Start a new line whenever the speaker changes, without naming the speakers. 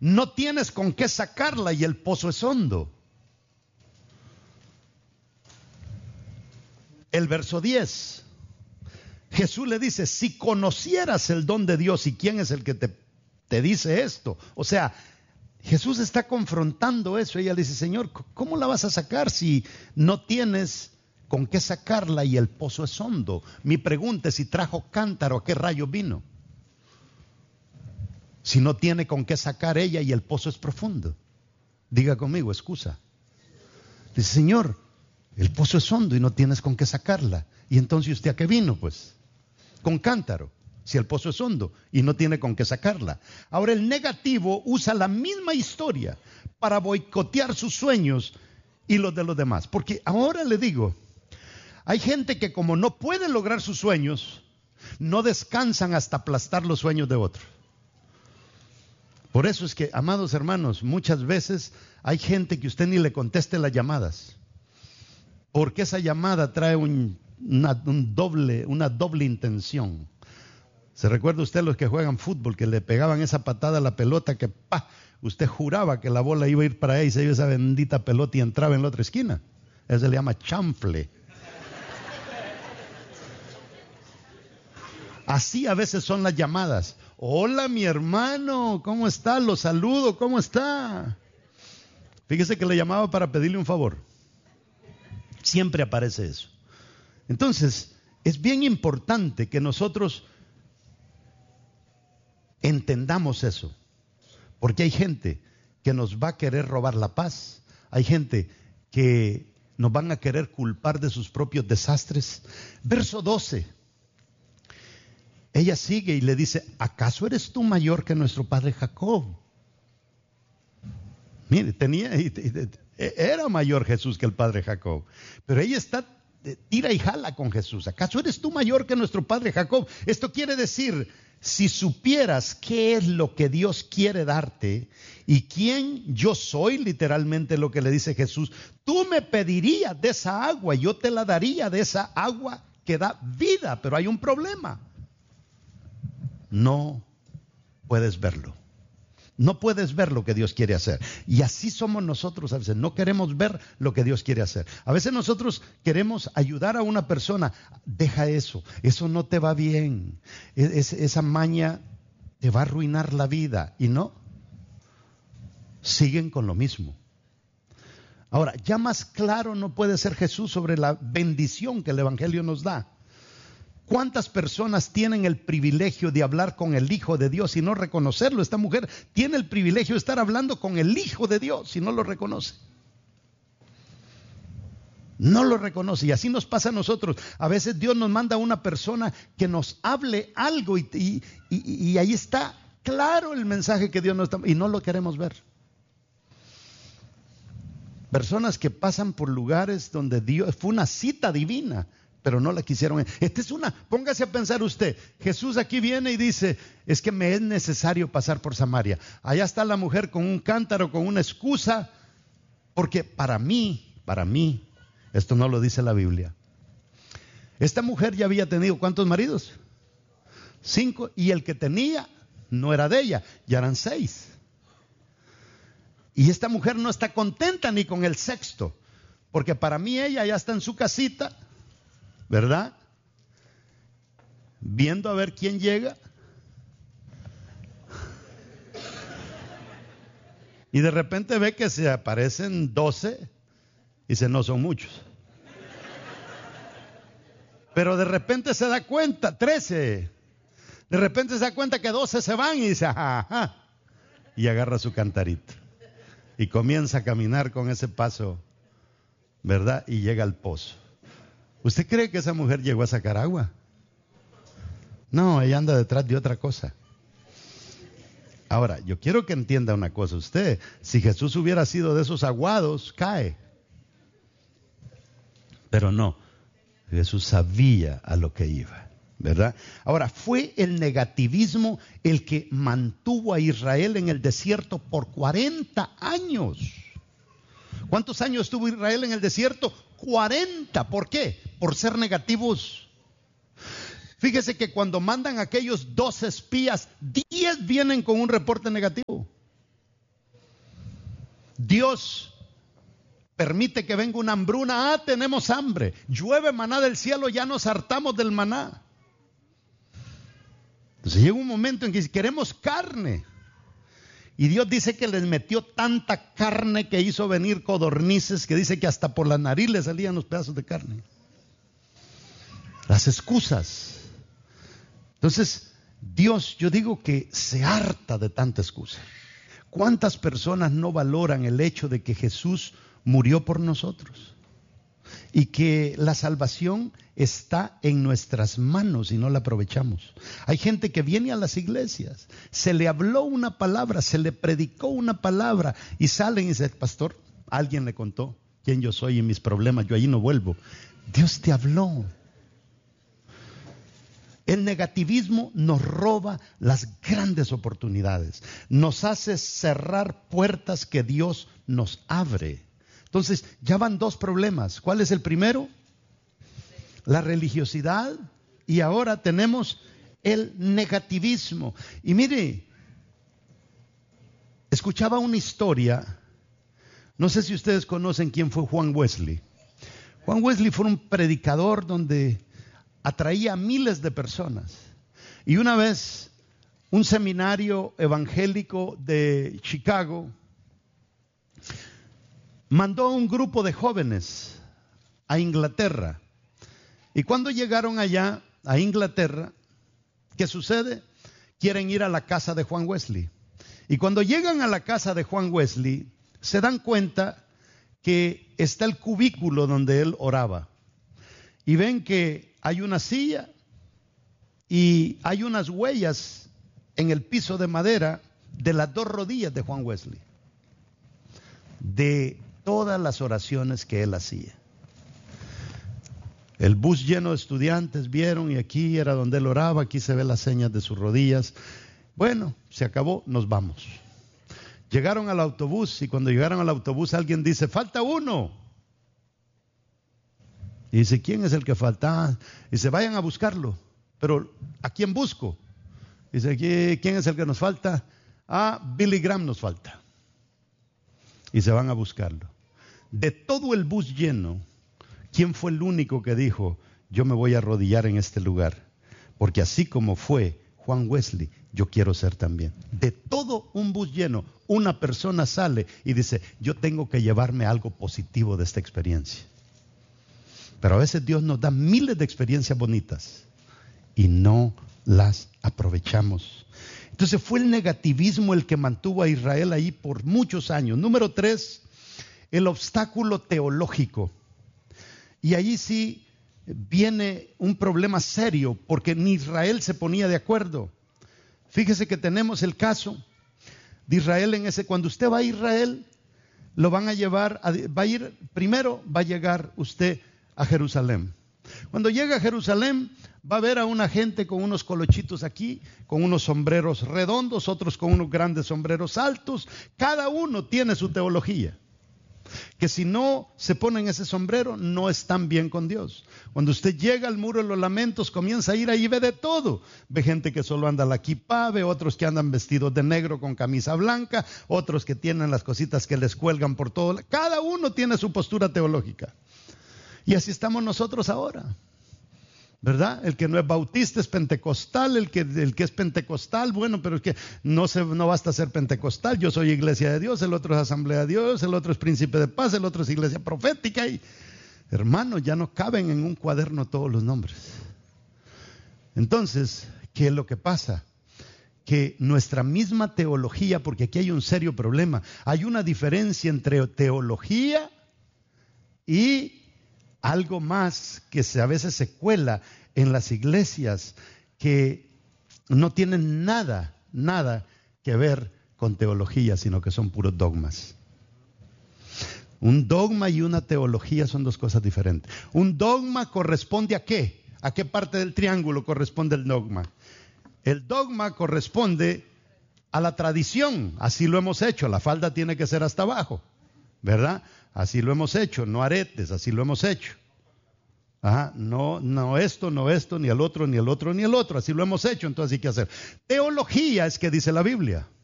no tienes con qué sacarla y el pozo es hondo. El verso 10. Jesús le dice, si conocieras el don de Dios y quién es el que te dice esto. O sea, Jesús está confrontando eso. Ella le dice, Señor, ¿cómo la vas a sacar si no tienes con qué sacarla y el pozo es hondo? Mi pregunta es si trajo cántaro, ¿a qué rayo vino? Si no tiene con qué sacar ella y el pozo es profundo. Diga conmigo, excusa. Dice, Señor, el pozo es hondo y no tienes con qué sacarla. ¿Y entonces usted a qué vino? Pues con cántaro, si el pozo es hondo y no tiene con qué sacarla. Ahora el negativo usa la misma historia para boicotear sus sueños y los de los demás. Porque ahora le digo, hay gente que como no puede lograr sus sueños, no descansan hasta aplastar los sueños de otros. Por eso es que, amados hermanos, muchas veces hay gente que usted ni le conteste las llamadas, porque esa llamada trae una doble intención. ¿Se recuerda usted los que juegan fútbol, que le pegaban esa patada a la pelota que usted juraba que la bola iba a ir para ahí, se iba esa bendita pelota y entraba en la otra esquina? Eso se le llama chanfle. Así a veces son las llamadas. Hola mi hermano, ¿cómo está? Lo saludo, ¿cómo está? Fíjese que le llamaba para pedirle un favor. Siempre aparece eso. Entonces, es bien importante que nosotros entendamos eso. Porque hay gente que nos va a querer robar la paz. Hay gente que nos van a querer culpar de sus propios desastres. Verso 12. Ella sigue y le dice, ¿acaso eres tú mayor que nuestro padre Jacob? Mire, era mayor Jesús que el padre Jacob. Pero ella está, tira y jala con Jesús. ¿Acaso eres tú mayor que nuestro padre Jacob? Esto quiere decir, si supieras qué es lo que Dios quiere darte y quién yo soy, literalmente lo que le dice Jesús, tú me pedirías de esa agua, yo te la daría de esa agua que da vida. Pero hay un problema. No puedes verlo. No puedes ver lo que Dios quiere hacer. Y así somos nosotros a veces. No queremos ver lo que Dios quiere hacer. A veces nosotros queremos ayudar a una persona. Deja eso. Eso no te va bien. Esa maña te va a arruinar la vida. Y no. Siguen con lo mismo. Ahora, ya más claro no puede ser Jesús sobre la bendición que el Evangelio nos da. ¿Cuántas personas tienen el privilegio de hablar con el Hijo de Dios y no reconocerlo? Esta mujer tiene el privilegio de estar hablando con el Hijo de Dios y no lo reconoce. No lo reconoce. Y así nos pasa a nosotros. A veces Dios nos manda a una persona que nos hable algo y ahí está claro el mensaje que Dios nos está, y no lo queremos ver. Personas que pasan por lugares donde Dios fue una cita divina, pero no la quisieron. Póngase a pensar usted, Jesús aquí viene y dice, es que me es necesario pasar por Samaria. Allá está la mujer con un cántaro, con una excusa, porque para mí, esto no lo dice la Biblia. Esta mujer ya había tenido, ¿cuántos maridos? 5, y el que tenía no era de ella, ya eran 6. Y esta mujer no está contenta ni con el 6º, porque para mí ella ya está en su casita, ¿verdad? Viendo a ver quién llega. Y de repente ve que se aparecen 12 y dice, no son muchos. Pero de repente se da cuenta, 13. De repente se da cuenta que 12 se van y dice, ajá. Y agarra su cantarito. Y comienza a caminar con ese paso, ¿verdad? Y llega al pozo. ¿Usted cree que esa mujer llegó a sacar agua? No, ella anda detrás de otra cosa. Ahora, yo quiero que entienda una cosa. Usted, si Jesús hubiera sido de esos aguados, cae. Pero no, Jesús sabía a lo que iba, ¿verdad? Ahora, fue el negativismo el que mantuvo a Israel en el desierto por 40 años. ¿Cuántos años estuvo Israel en el desierto? 40. ¿Por qué? Por ser negativos. Fíjese que cuando mandan aquellos 12 espías, 10 vienen con un reporte negativo. Dios permite que venga una hambruna. Tenemos hambre. Llueve maná del cielo, ya nos hartamos del maná. Entonces llega un momento en que queremos carne. Y Dios dice que les metió tanta carne que hizo venir codornices, que dice que hasta por la nariz le salían los pedazos de carne. Las excusas. Entonces, Dios, yo digo que se harta de tanta excusa. ¿Cuántas personas no valoran el hecho de que Jesús murió por nosotros? Y que la salvación está en nuestras manos y no la aprovechamos. Hay gente que viene a las iglesias, se le habló una palabra, se le predicó una palabra y salen y dicen: pastor, alguien le contó quién yo soy y mis problemas, yo allí no vuelvo. Dios te habló. El negativismo nos roba las grandes oportunidades, nos hace cerrar puertas que Dios nos abre. Entonces, ya van dos problemas. ¿Cuál es el primero? La religiosidad, y ahora tenemos el negativismo. Y mire, escuchaba una historia, no sé si ustedes conocen quién fue Juan Wesley. Juan Wesley fue un predicador donde atraía a miles de personas. Y una vez, un seminario evangélico de Chicago mandó a un grupo de jóvenes a Inglaterra. Y cuando llegaron allá a Inglaterra, ¿qué sucede? Quieren ir a la casa de Juan Wesley. Y cuando llegan a la casa de Juan Wesley, se dan cuenta que está el cubículo donde él oraba. Y ven que hay una silla y hay unas huellas en el piso de madera de las dos rodillas de Juan Wesley, de todas las oraciones que él hacía. El bus lleno de estudiantes vieron, y aquí era donde él oraba, aquí se ven las señas de sus rodillas. Bueno, se acabó, nos vamos. Llegaron al autobús, y cuando llegaron al autobús alguien dice: falta uno. Y dice: ¿quién es el que falta? Dice: vayan a buscarlo. Pero ¿a quién busco? Dice: ¿quién es el que nos falta? Billy Graham nos falta. Y se van a buscarlo. De todo el bus lleno, ¿quién fue el único que dijo: yo me voy a arrodillar en este lugar? Porque así como fue Juan Wesley, yo quiero ser también. De todo un bus lleno, una persona sale y dice: yo tengo que llevarme algo positivo de esta experiencia. Pero a veces Dios nos da miles de experiencias bonitas y no las aprovechamos. Entonces fue el negativismo el que mantuvo a Israel ahí por muchos años. Número 3, el obstáculo teológico. Y ahí sí viene un problema serio, porque ni Israel se ponía de acuerdo. Fíjese que tenemos el caso de Israel en ese. Cuando usted va a Israel, lo van a llevar, primero va a llegar usted a Jerusalén. Cuando llega a Jerusalén, va a ver a una gente con unos colochitos aquí, con unos sombreros redondos, otros con unos grandes sombreros altos. Cada uno tiene su teología, que si no se ponen ese sombrero, no están bien con Dios. Cuando usted llega al muro de los lamentos, comienza a ir ahí y ve de todo. Ve gente que solo anda la kipá, ve otros que andan vestidos de negro con camisa blanca, otros que tienen las cositas que les cuelgan por todo. Cada uno tiene su postura teológica. Y así estamos nosotros ahora, ¿verdad? El que no es bautista es pentecostal, el que es pentecostal, bueno, pero es que no basta ser pentecostal. Yo soy Iglesia de Dios, el otro es Asamblea de Dios, el otro es Príncipe de Paz, el otro es Iglesia Profética. Y hermanos, ya no caben en un cuaderno todos los nombres. Entonces, ¿qué es lo que pasa? Que nuestra misma teología, porque aquí hay un serio problema, hay una diferencia entre teología y algo más que a veces se cuela en las iglesias, que no tienen nada que ver con teología, sino que son puros dogmas. Un dogma y una teología son dos cosas diferentes. Un dogma corresponde ¿a qué? ¿A qué parte del triángulo corresponde el dogma? El dogma corresponde a la tradición. Así lo hemos hecho. La falda tiene que ser hasta abajo, ¿verdad? Así lo hemos hecho, no aretes, así lo hemos hecho. No esto, ni el otro, ni el otro, ni el otro. Así lo hemos hecho, entonces hay que hacer. Teología es que dice la Biblia.